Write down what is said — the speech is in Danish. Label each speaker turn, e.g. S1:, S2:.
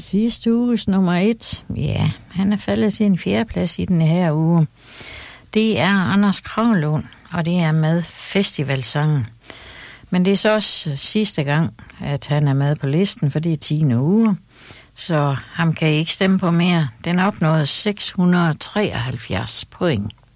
S1: Sidste uges nummer 1, ja, han er faldet til en 4. plads i den her uge. Det er Anders Kravlund, og det er med festivalsangen. Men det er så også sidste gang, at han er med på listen, for det er 10. uge. Så ham kan I ikke stemme på mere. Den opnåede 673 point.